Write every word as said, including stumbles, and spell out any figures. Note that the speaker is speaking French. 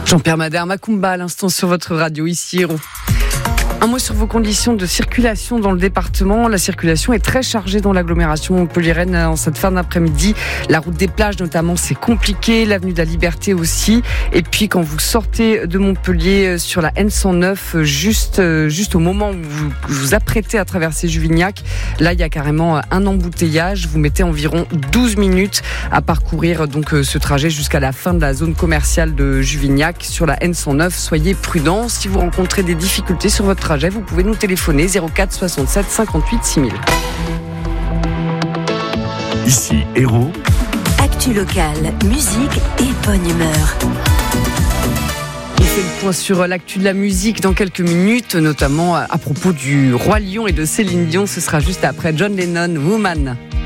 Jean-Pierre Madère, Macumba à l'instant sur votre radio, ici Héros. Un mot sur vos conditions de circulation dans le département. La circulation est très chargée dans l'agglomération montpelliéraine en cette fin d'après-midi. La route des plages notamment, c'est compliqué. L'avenue de la Liberté aussi. Et puis quand vous sortez de Montpellier sur la N cent neuf, juste, juste au moment où vous vous apprêtez à traverser Juvignac, là il y a carrément un embouteillage. Vous mettez environ douze minutes à parcourir donc ce trajet jusqu'à la fin de la zone commerciale de Juvignac sur la N cent neuf. Soyez prudents. Si vous rencontrez des difficultés sur votre trajet, vous pouvez nous téléphoner zéro quatre soixante-sept cinquante-huit six mille. Ici Héros. Actu locale, musique et bonne humeur. On fait le point sur l'actu de la musique dans quelques minutes, notamment à propos du Roi Lion et de Céline Dion. Ce sera juste après John Lennon, Woman.